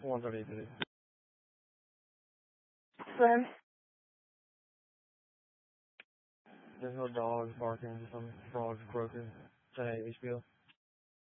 133. Sir, There's no dogs barking, just some frogs croaking. 10 HBO.